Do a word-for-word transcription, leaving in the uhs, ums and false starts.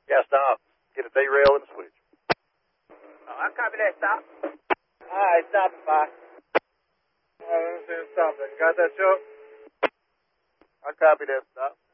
Yeah, stop. Get a derail and switch. Oh, I copy that. Stop. All right, stop it, bye. I don't understand. Stop it. Got that, Chuck? I copy that. Stop.